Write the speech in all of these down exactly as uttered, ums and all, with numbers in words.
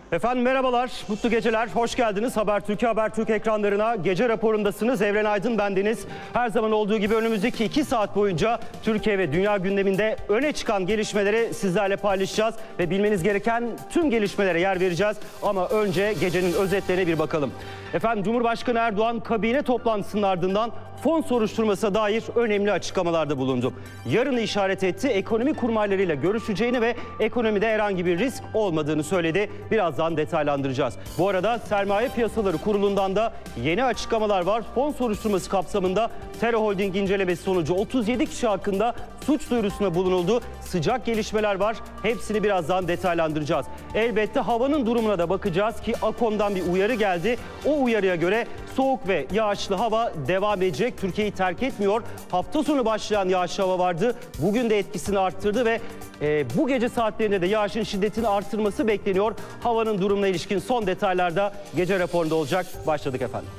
Efendim merhabalar, mutlu geceler, hoş geldiniz. Habertürk, Habertürk ekranlarına gece raporundasınız. Evren Aydın bendeniz. Her zaman olduğu gibi önümüzdeki iki saat boyunca Türkiye ve dünya gündeminde öne çıkan gelişmeleri sizlerle paylaşacağız. Ve bilmeniz gereken tüm gelişmelere yer vereceğiz. Ama önce gecenin özetlerine bir bakalım. Efendim Cumhurbaşkanı Erdoğan kabine toplantısının ardından fon soruşturmasına dair önemli açıklamalarda bulundu. Yarını işaret etti, ekonomi kurmaylarıyla görüşeceğini ve ekonomide herhangi bir risk olmadığını söyledi. Birazdan detaylandıracağız. Bu arada Sermaye Piyasaları Kurulu'ndan da yeni açıklamalar var. Fon soruşturması kapsamında Tera Holding incelemesi sonucu otuz yedi kişi hakkında suç duyurusunda bulunuldu. Sıcak gelişmeler var. Hepsini birazdan detaylandıracağız. Elbette havanın durumuna da bakacağız ki AKOM'dan bir uyarı geldi. O uyarıya göre soğuk ve yağışlı hava devam edecek. Türkiye'yi terk etmiyor. Hafta sonu başlayan yağışlı hava vardı. Bugün de etkisini arttırdı ve e, bu gece saatlerinde de yağışın şiddetini arttırması bekleniyor. Havanın durumuna ilişkin son detaylar da gece raporunda olacak. Başladık efendim.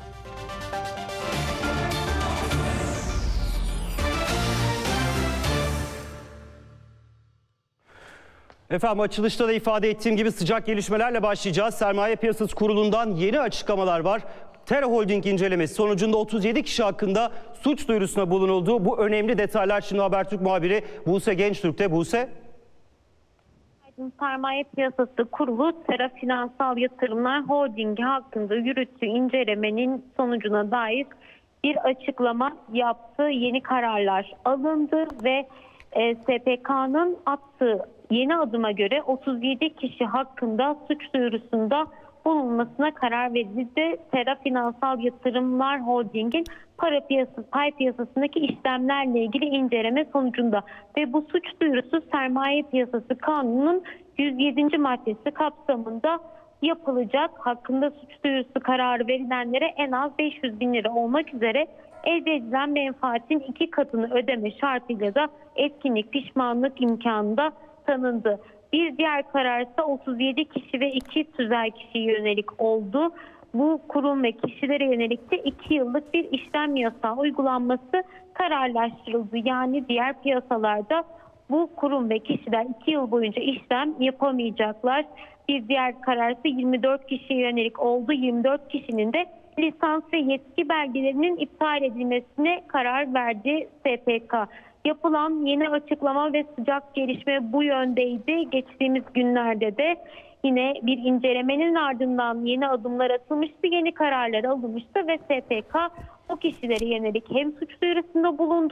Efendim açılışta da ifade ettiğim gibi sıcak gelişmelerle başlayacağız. Sermaye Piyasası Kurulu'ndan yeni açıklamalar var. Tera Holding incelemesi sonucunda otuz yedi kişi hakkında suç duyurusuna bulunuldu. Bu önemli detaylar şimdi Habertürk muhabiri Buse Gençtürk'te. Buse. Sermaye Piyasası Kurulu Tera Finansal Yatırımlar Holding'i hakkında yürüttüğü incelemenin sonucuna dair bir açıklama yaptı. Yeni kararlar alındı ve e, S P K'nın attığı yeni adıma göre otuz yedi kişi hakkında suç duyurusunda bulunmasına karar verildi. Tera Finansal Yatırımlar Holding'in para piyasası, pay piyasasındaki işlemlerle ilgili inceleme sonucunda ve bu suç duyurusu Sermaye Piyasası Kanunu'nun yüz yedinci maddesi kapsamında yapılacak. Hakkında suç duyurusu kararı verilenlere en az beş yüz bin lira olmak üzere elde edilen menfaatin iki katını ödeme şartıyla da etkinlik pişmanlık imkanı da tanındı. Bir diğer karar ise otuz yedi kişi ve iki tüzel kişiye yönelik oldu. Bu kurum ve kişilere yönelik de iki yıllık bir işlem yasağı uygulanması kararlaştırıldı. Yani diğer piyasalarda bu kurum ve kişiler iki yıl boyunca işlem yapamayacaklar. Bir diğer karar ise yirmi dört kişiye yönelik oldu. yirmi dört kişinin de lisans ve yetki belgelerinin iptal edilmesine karar verdi S P K. Yapılan yeni açıklama ve sıcak gelişme bu yöndeydi. Geçtiğimiz günlerde de yine bir incelemenin ardından yeni adımlar atılmıştı, yeni kararlar alınmıştı ve S P K o kişilere yönelik hem suç duyurusunda bulundu